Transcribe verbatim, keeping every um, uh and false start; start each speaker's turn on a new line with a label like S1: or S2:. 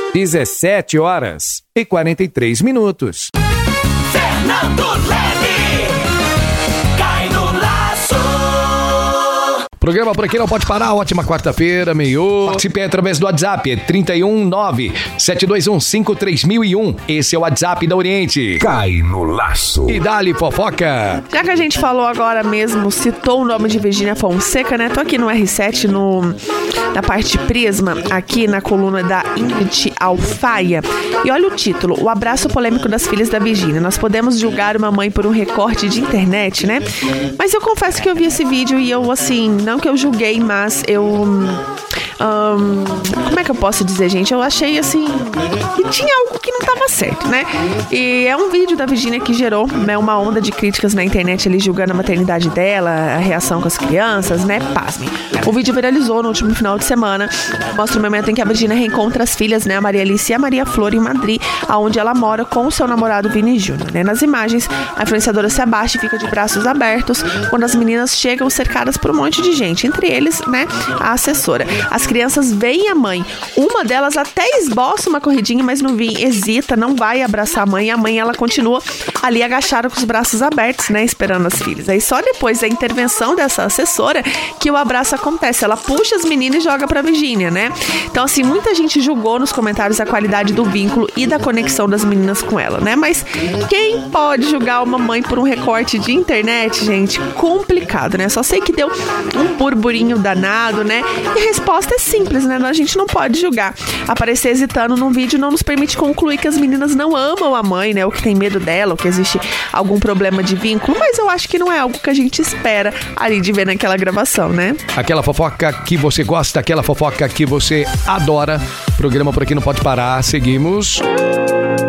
S1: dezessete horas e quarenta e três minutos.
S2: Fernando Leme, cai no laço.
S1: Programa Por Aqui Não Pode Parar, ótima quarta-feira, meio. Participe através do WhatsApp, é trinta e um, nove, sete dois um, cinco três mil e um. Esse é o WhatsApp da Oriente.
S3: Cai no laço.
S1: E dá-lhe fofoca.
S4: Já que a gente falou agora mesmo, citou o nome de Virgínia Fonseca, né? Tô aqui no R sete, no, na parte Prisma, aqui na coluna da Ingrid Alfaia. E olha o título, o abraço polêmico das filhas da Virgínia. Nós podemos julgar uma mãe por um recorte de internet, né? Mas eu confesso que eu vi esse vídeo e eu, assim, não que eu julguei, mas eu... Um, como é que eu posso dizer, gente? Eu achei, assim, que tinha algo que não tava certo, né? E é um vídeo da Virgínia que gerou, né, uma onda de críticas na internet ali, julgando a maternidade dela, a reação com as crianças, né? Pasmem. O vídeo viralizou no último final de semana. Mostra o momento em que a Virgínia reencontra as filhas, né? A Maria Alice e a Maria Flor em Madrid, onde ela mora com o seu namorado Vini Júnior, né? Nas imagens, a influenciadora se abaixa e fica de braços abertos quando as meninas chegam cercadas por um monte de gente, entre eles, né, a assessora. As crianças veem a mãe. Uma delas até esboça uma corridinha, mas no Vini hesita, não vai abraçar a mãe. E a mãe, ela continua ali agachada com os braços abertos, né, esperando as filhas. Aí só depois da intervenção dessa assessora que o abraço acontece. Ela puxa as meninas e joga pra Virgínia, né? Então, assim, muita gente julgou nos comentários a qualidade do vínculo e da conexão das meninas com ela, né? Mas quem pode julgar uma mãe por um recorte de internet, gente? Complicado, né? Só sei que deu um burburinho danado, né? E a resposta é simples, né? A gente não pode julgar. Aparecer hesitando num vídeo não nos permite concluir que as meninas não amam a mãe, né? Ou que tem medo dela, ou que existe algum problema de vínculo, mas eu acho que não é algo que a gente espera ali de ver naquela gravação, né?
S1: Aquela fofoca que você gosta, aquela fofoca que você adora. Programa Por Aqui Não Pode Parar. Seguimos.